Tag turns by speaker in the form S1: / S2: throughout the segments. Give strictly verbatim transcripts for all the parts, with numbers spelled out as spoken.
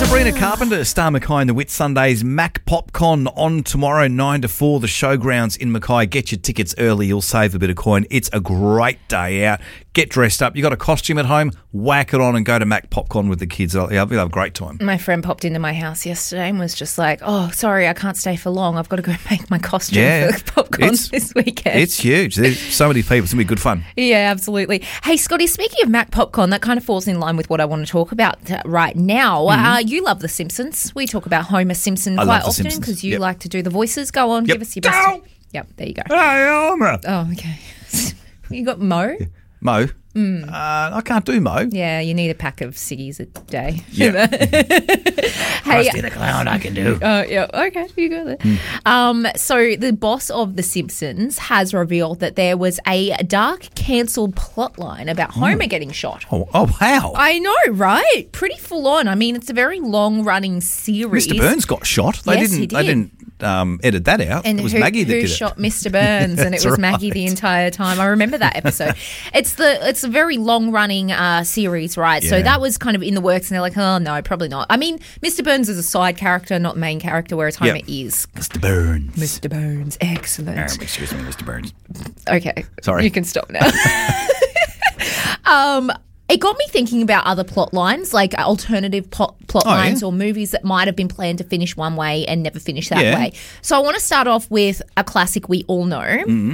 S1: Sabrina Carpenter, Star Mackay in the Whitsundays, Mac Popcon on tomorrow, nine to four, the showgrounds in Mackay. Get your tickets early, you'll save a bit of coin. It's a great day out. Get dressed up. You got a costume at home, whack it on and go to Mac Popcon with the kids. You'll have a great time.
S2: My friend popped into my house yesterday and was just like, oh, sorry, I can't stay for long. I've got to go make my costume
S1: Yeah,
S2: for Popcon this weekend.
S1: It's huge. There's so many people. It's going to be good fun.
S2: Yeah, absolutely. Hey, Scotty, speaking of Mac Popcon, that kind of falls in line with what I want to talk about right now. Mm-hmm. Uh, you love The Simpsons. We talk about Homer Simpson
S1: I
S2: quite
S1: love The
S2: often
S1: Simpsons.
S2: because you
S1: Yep.
S2: like to do the voices. Go on,
S1: Yep.
S2: give us your best.
S1: Ow!
S2: Yep, there you go.
S1: Hey, Homer.
S2: Oh, okay. You got Mo?
S1: Mo? Mm. Uh, I can't do Mo.
S2: Yeah, you need a pack of ciggies a day.
S1: Yeah.
S2: Hey,
S1: Krusty the Clown I can do.
S2: Oh, yeah. Okay, you got it. Mm. Um, so the boss of The Simpsons has revealed that there was a dark, cancelled plotline about Homer
S1: Mm.
S2: getting shot.
S1: Oh, oh, wow.
S2: I know, right? Pretty full on. I mean, it's a very long-running series.
S1: Mister Burns got shot. They
S2: Yes,
S1: didn't.
S2: he
S1: They
S2: did.
S1: didn't um, edit that out.
S2: And
S1: it was
S2: who,
S1: Maggie that
S2: who
S1: did
S2: shot
S1: it.
S2: Mister Burns, and it
S1: That's
S2: was Maggie
S1: right.
S2: the entire time. I remember that episode. It's the it's a very long running uh, series, right? So
S1: Yeah.
S2: that was kind of in the works, and they're like, oh no, probably not. I mean, Mister Burns is a side character, not main character, whereas Homer
S1: Yep.
S2: is.
S1: Mister Burns.
S2: Mister Burns, excellent.
S1: Um, excuse me, Mister Burns.
S2: Okay,
S1: Sorry.
S2: you can stop now. um. It got me thinking about other plot lines, like alternative plot, plot
S1: Oh, yeah?
S2: lines or movies that might have been planned to finish one way and never finish that
S1: Yeah.
S2: way. So I want to start off with a classic we all know.
S1: Mm-hmm.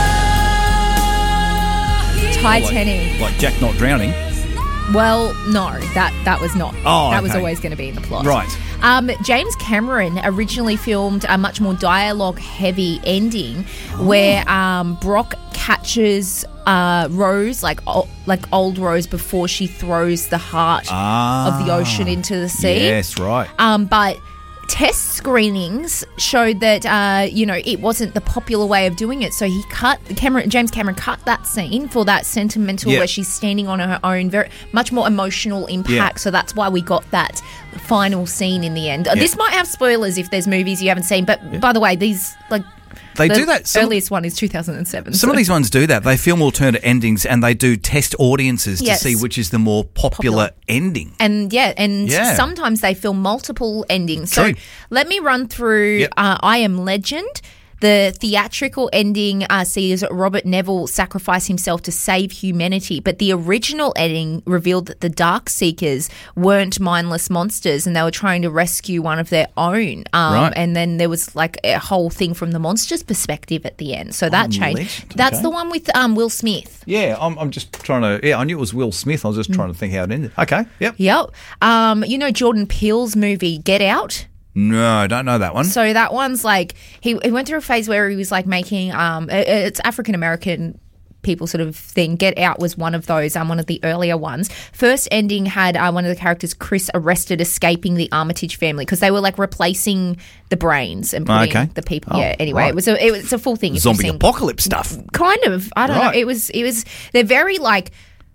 S2: Titanic.
S1: Like, like Jack not drowning.
S2: Well, no, that that was not.
S1: Oh,
S2: that was
S1: okay.
S2: always going to be in the plot.
S1: Right.
S2: Um, James Cameron originally filmed a much more dialogue-heavy ending
S1: Oh.
S2: where um, Brock catches uh, Rose, like o- like old Rose, before she throws the heart
S1: Ah.
S2: of the ocean into the sea.
S1: Yes, right.
S2: Um, but test screenings showed that uh, you know it wasn't the popular way of doing it, so he cut Cameron James Cameron cut that scene for that sentimental
S1: Yeah.
S2: where she's standing on her own, very much more emotional impact.
S1: Yeah.
S2: So that's why we got that final scene in the end. Uh, This might have spoilers if there's movies you haven't seen, but by the way, these like
S1: They
S2: the
S1: do that. Some,
S2: earliest one is two thousand seven.
S1: some of these ones do that. They film alternate endings and they do test audiences
S2: Yes.
S1: to see which is the more popular,
S2: Popular.
S1: ending.
S2: And yeah, and
S1: Yeah.
S2: sometimes they film multiple endings.
S1: True.
S2: So let me run through
S1: Yep.
S2: uh, I Am Legend. The theatrical ending uh, sees Robert Neville sacrifice himself to save humanity, but the original ending revealed that the Dark Seekers weren't mindless monsters and they were trying to rescue one of their own. Um,
S1: Right.
S2: And then there was like a whole thing from the monster's perspective at the end. So that
S1: I'm
S2: changed.
S1: Legend,
S2: That's
S1: okay.
S2: the one with um, Will Smith.
S1: Yeah, I'm, I'm just trying to. Yeah, I knew it was Will Smith. I was just trying to think how it ended. Okay, yep.
S2: Yep. Um, you know Jordan Peele's movie Get Out?
S1: No, I don't know that one.
S2: So that one's like he, he went through a phase where he was like making um it- it's African American people sort of thing. Get Out was one of those, um one of the earlier ones. First ending had uh, one of the characters, Chris, arrested escaping the Armitage family because they were like replacing the brains and putting
S1: Okay.
S2: the people.
S1: Oh,
S2: yeah. Anyway,
S1: right.
S2: it was a it was a full thing. if you've
S1: Zombie
S2: seen-
S1: apocalypse stuff.
S2: Kind of. I don't
S1: Right.
S2: know. It was it was they're very like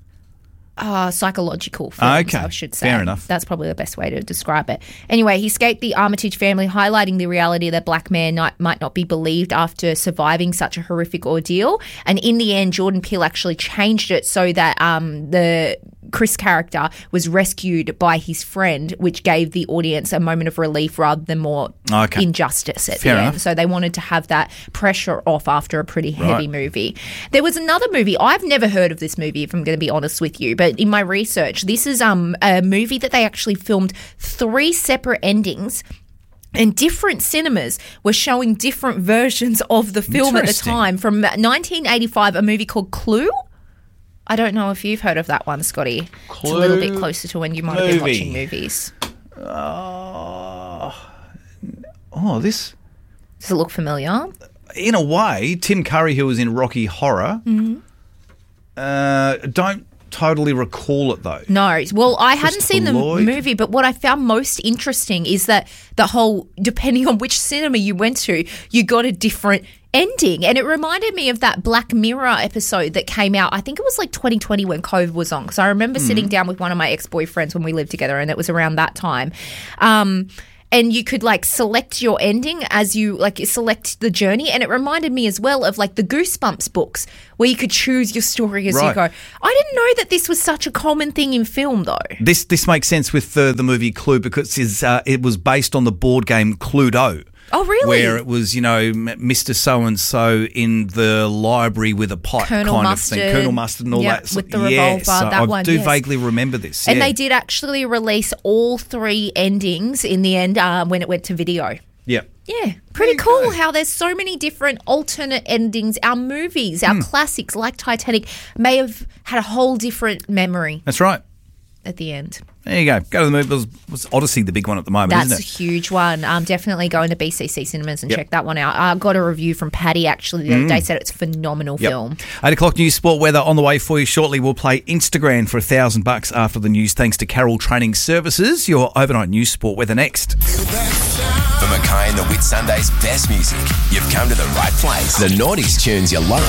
S2: uh, psychological films,
S1: Okay.
S2: I should say.
S1: Fair enough.
S2: That's probably the best way to describe it. Anyway, he escaped the Armitage family, highlighting the reality that black men might, might not be believed after surviving such a horrific ordeal. And in the end, Jordan Peele actually changed it so that um, the Chris character was rescued by his friend, which gave the audience a moment of relief rather than more
S1: Okay.
S2: injustice at
S1: Fair
S2: the
S1: enough.
S2: end. So they wanted to have that pressure off after a pretty heavy
S1: Right.
S2: movie. There was another movie. I've never heard of this movie, if I'm going to be honest with you, but in my research, this is um a movie that they actually filmed three separate endings. And different cinemas were showing different versions of the film at the
S1: Interesting.
S2: time. From nineteen eighty-five, a movie called Clue. I don't know if you've heard of that one, Scotty. It's a little bit
S1: Clue
S2: closer to when you might have been
S1: movie.
S2: watching movies.
S1: Uh, oh, this.
S2: Does it look familiar?
S1: In a way, Tim Curry, who was in Rocky Horror,
S2: Mm-hmm.
S1: uh, don't totally recall it though.
S2: No. Well, I hadn't seen the
S1: Lloyd.
S2: movie, but what I found most interesting is that the whole, depending on which cinema you went to, you got a different ending. And it reminded me of that Black Mirror episode that came out, I think it was like twenty twenty when COVID was on, because I remember sitting down with one of my ex-boyfriends when we lived together, and it was around that time. Um and you could like select your ending as you like select the journey. And it reminded me as well of like the Goosebumps books where you could choose your story as
S1: Right.
S2: you go. I didn't know that this was such a common thing in film though.
S1: This this makes sense with the, the movie Clue because it's, uh, it was based on the board game Cluedo.
S2: Oh, really?
S1: Where it was, you know, Mister So-and-so in the library with a pipe
S2: Colonel
S1: kind
S2: Mustard.
S1: of thing. Colonel Mustard and all
S2: Yeah,
S1: that.
S2: with the
S1: yeah,
S2: revolver,
S1: so
S2: that
S1: I
S2: one,
S1: do
S2: yes.
S1: vaguely remember this.
S2: And
S1: yeah.
S2: they did actually release all three endings in the end uh, when it went to video.
S1: Yeah.
S2: Yeah, pretty
S1: you
S2: cool
S1: go.
S2: how there's so many different alternate endings. Our movies,
S1: Hmm.
S2: our classics like Titanic may have had a whole different memory
S1: That's right.
S2: at the end.
S1: There you go. Go to the movie. Was, was Odyssey the big one at the moment,
S2: That's
S1: isn't
S2: a
S1: it?
S2: huge one. Um, definitely go into B C C Cinemas and
S1: Yep.
S2: check that one out. I got a review from Paddy actually the other day, said it's a phenomenal
S1: Yep.
S2: film.
S1: Eight o'clock news, sport, weather on the way for you shortly. We'll play Instagram for a thousand bucks after the news. Thanks to Carroll Training Services. Your overnight news, sport, weather next.
S3: For Mackay and the Whit Sunday's best music, you've come to the right place. The noughties tunes you love.